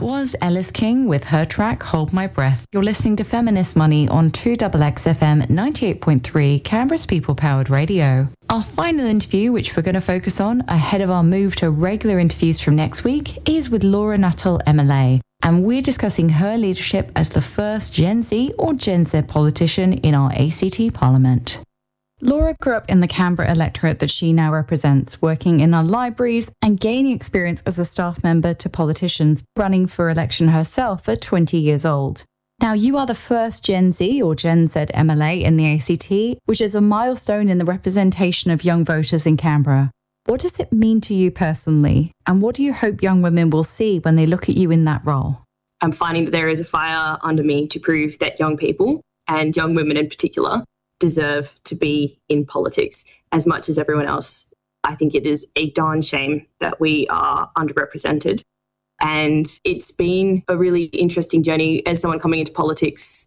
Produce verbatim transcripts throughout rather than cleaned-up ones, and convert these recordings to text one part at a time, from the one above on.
was Ellis King with her track Hold My Breath. You're listening to Feminist Money on two X X F M ninety-eight point three, Canberra's people-powered radio. Our final interview, which we're going to focus on ahead of our move to regular interviews from next week, is with Laura Nuttall M L A. And we're discussing her leadership as the first Gen Z or Gen Z politician in our A C T Parliament. Laura grew up in the Canberra electorate that she now represents, working in our libraries and gaining experience as a staff member to politicians, running for election herself at twenty years old. Now, you are the first Gen Z or Gen Z M L A in the A C T, which is a milestone in the representation of young voters in Canberra. What does it mean to you personally, and what do you hope young women will see when they look at you in that role? I'm finding that there is a fire under me to prove that young people, and young women in particular, deserve to be in politics as much as everyone else. I think it is a darn shame that we are underrepresented. And it's been a really interesting journey as someone coming into politics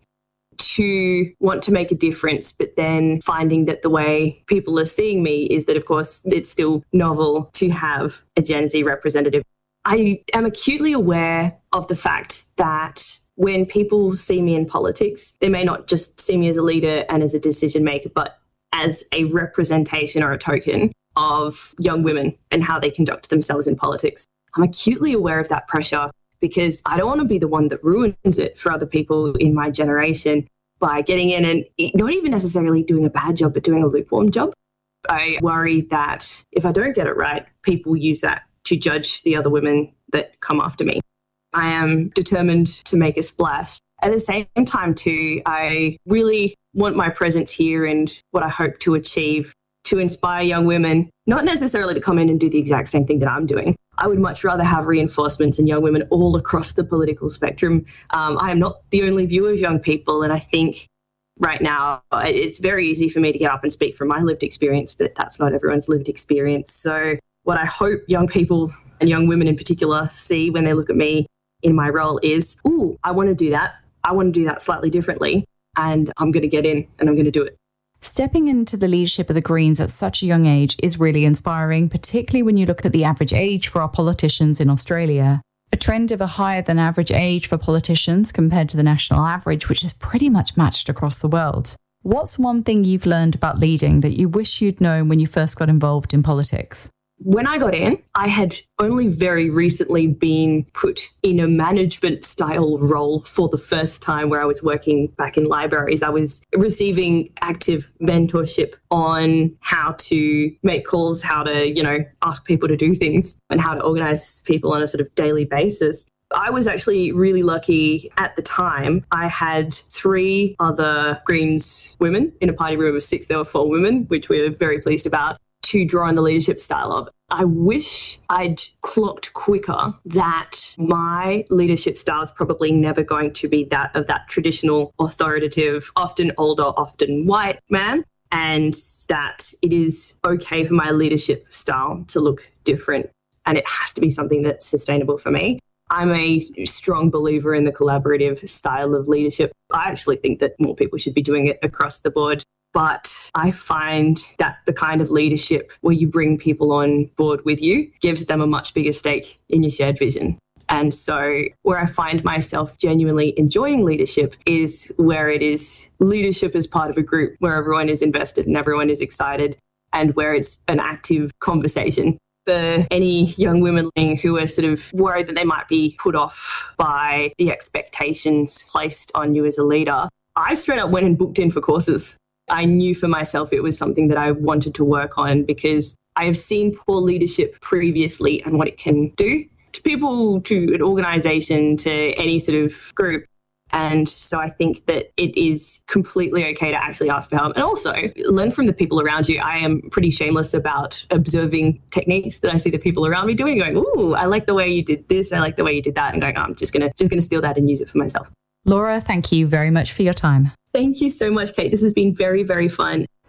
to want to make a difference, but then finding that the way people are seeing me is that, of course, it's still novel to have a Gen Z representative. I am acutely aware of the fact that when people see me in politics, they may not just see me as a leader and as a decision maker, but as a representation or a token of young women and how they conduct themselves in politics. I'm acutely aware of that pressure because I don't want to be the one that ruins it for other people in my generation by getting in and not even necessarily doing a bad job, but doing a lukewarm job. I worry that if I don't get it right, people use that to judge the other women that come after me. I am determined to make a splash. At the same time, too, I really want my presence here and what I hope to achieve to inspire young women, not necessarily to come in and do the exact same thing that I'm doing. I would much rather have reinforcements in young women all across the political spectrum. Um, I am not the only view of young people, and I think right now it's very easy for me to get up and speak from my lived experience, but that's not everyone's lived experience. So what I hope young people and young women in particular see when they look at me in my role is, ooh, I want to do that. I want to do that slightly differently, and I'm going to get in and I'm going to do it. Stepping into the leadership of the Greens at such a young age is really inspiring, particularly when you look at the average age for our politicians in Australia. A trend of a higher than average age for politicians compared to the national average, which is pretty much matched across the world. What's one thing you've learned about leading that you wish you'd known when you first got involved in politics? When I got in, I had only very recently been put in a management style role for the first time where I was working back in libraries. I was receiving active mentorship on how to make calls, how to, you know, ask people to do things and how to organise people on a sort of daily basis. I was actually really lucky at the time. I had three other Greens women in a party room of six. There were four women, which we were very pleased about, to draw on the leadership style of. I wish I'd clocked quicker that my leadership style is probably never going to be that of that traditional authoritative, often older, often white man, and that it is okay for my leadership style to look different, and it has to be something that's sustainable for me. I'm a strong believer in the collaborative style of leadership. I actually think that more people should be doing it across the board. But I find that the kind of leadership where you bring people on board with you gives them a much bigger stake in your shared vision. And so where I find myself genuinely enjoying leadership is where it is leadership as part of a group, where everyone is invested and everyone is excited, and where it's an active conversation. For any young women who are sort of worried that they might be put off by the expectations placed on you as a leader, I straight up went and booked in for courses. I knew for myself it was something that I wanted to work on because I have seen poor leadership previously and what it can do to people, to an organisation, to any sort of group. And so I think that it is completely okay to actually ask for help and also learn from the people around you. I am pretty shameless about observing techniques that I see the people around me doing, going, ooh, I like the way you did this, I like the way you did that, and going, oh, I'm just going to just going to steal that and use it for myself. Laura, thank you very much for your time. Thank you so much, Kate. This has been very, very fun.